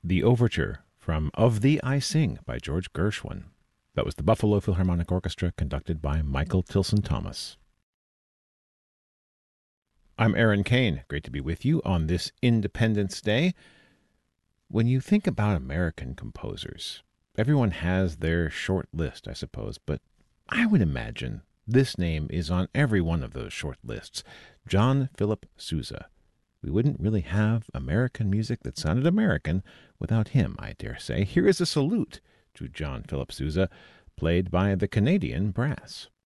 The overture from Of Thee I Sing by George Gershwin. That was the Buffalo Philharmonic Orchestra, conducted by Michael Tilson Thomas. I'm Aaron Kane. Great to be with you on this Independence Day. When you think about American composers, everyone has their short list, I suppose, but I would imagine this name is on every one of those short lists. John Philip Sousa. We wouldn't really have American music that sounded American without him, I dare say. Here is a salute to John Philip Sousa, played by the Canadian Brass.